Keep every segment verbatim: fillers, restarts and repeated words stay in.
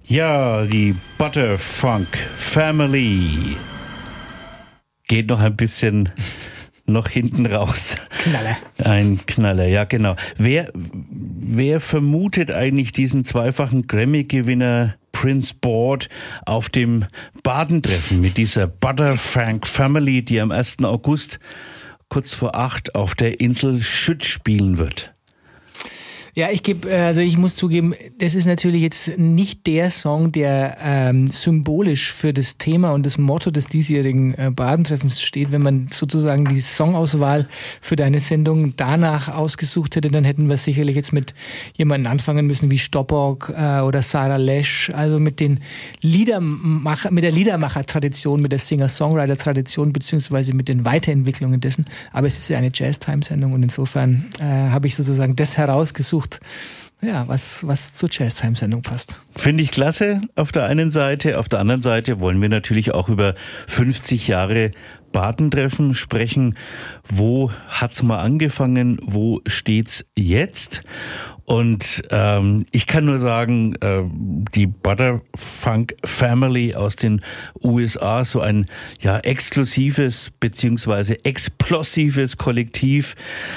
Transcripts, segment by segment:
Ja, die Butterfunk Family geht noch ein bisschen noch hinten raus. Knaller. Ein Knaller, ja genau. Wer, wer vermutet eigentlich diesen zweifachen Grammy-Gewinner Prince Board auf dem Badentreffen mit dieser Butterfunk Family, die am ersten August kurz vor acht auf der Insel Schütt spielen wird? Ja, ich gebe, also ich muss zugeben, das ist natürlich jetzt nicht der Song, der ähm, symbolisch für das Thema und das Motto des diesjährigen äh, Badentreffens steht. Wenn man sozusagen die Songauswahl für deine Sendung danach ausgesucht hätte, dann hätten wir sicherlich jetzt mit jemandem anfangen müssen wie Stoppock äh, oder Sarah Lesch, also mit den Liedermacher, mit der Liedermacher-Tradition, mit der Singer-Songwriter-Tradition beziehungsweise mit den Weiterentwicklungen dessen. Aber es ist ja eine Jazz-Time-Sendung und insofern äh, habe ich sozusagen das herausgesucht, ja, was, was zur Jazz-Time-Sendung passt. Finde ich klasse auf der einen Seite. Auf der anderen Seite wollen wir natürlich auch über fünfzig Jahre Badentreffen sprechen. Wo hat's mal angefangen? Wo steht's jetzt? Und ähm, ich kann nur sagen, äh, die Butterfunk Family aus den U S A, so ein ja exklusives beziehungsweise explosives Kollektiv,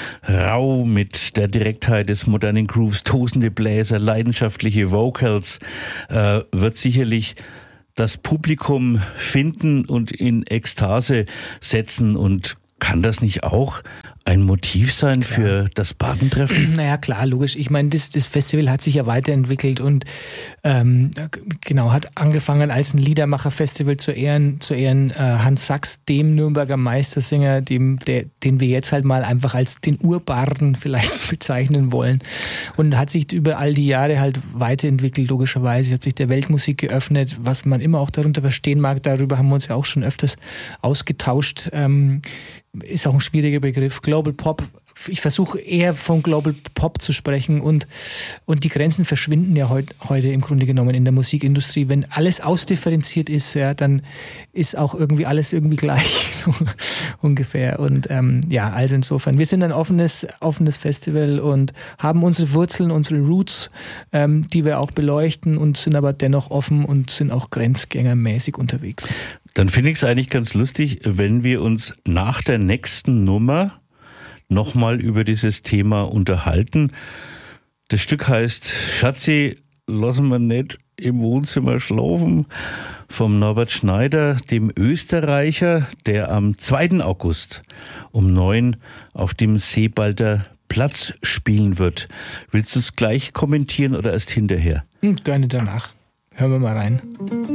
rau mit der Direktheit des modernen Grooves, tosende Bläser, leidenschaftliche Vocals, äh, wird sicherlich das Publikum finden und in Ekstase setzen. Und kann das nicht auch ein Motiv sein klar. für das Badentreffen? Naja, klar, logisch. Ich meine, das, das Festival hat sich ja weiterentwickelt und ähm, genau, hat angefangen als ein Liedermacher-Festival zu ehren, zu ehren äh, Hans Sachs, dem Nürnberger Meistersänger, dem, der, den wir jetzt halt mal einfach als den Urbarden vielleicht bezeichnen wollen. Und hat sich über all die Jahre halt weiterentwickelt, logischerweise. Hat sich der Weltmusik geöffnet, was man immer auch darunter verstehen mag. Darüber haben wir uns ja auch schon öfters ausgetauscht. Ähm, ist auch ein schwieriger Begriff. Global Pop, ich versuche eher von Global Pop zu sprechen und, und die Grenzen verschwinden ja heut, heute im Grunde genommen in der Musikindustrie. Wenn alles ausdifferenziert ist, ja, dann ist auch irgendwie alles irgendwie gleich, so ungefähr. Und ähm, ja, also insofern, wir sind ein offenes, offenes Festival und haben unsere Wurzeln, unsere Roots, ähm, die wir auch beleuchten und sind aber dennoch offen und sind auch grenzgängermäßig unterwegs. Dann finde ich es eigentlich ganz lustig, wenn wir uns nach der nächsten Nummer nochmal über dieses Thema unterhalten. Das Stück heißt Schatzi, lassen wir nicht im Wohnzimmer schlafen, vom Norbert Schneider, dem Österreicher, der am zweiten August um neun auf dem Seebalder Platz spielen wird. Willst du es gleich kommentieren oder erst hinterher? Gerne danach. Hören wir mal rein.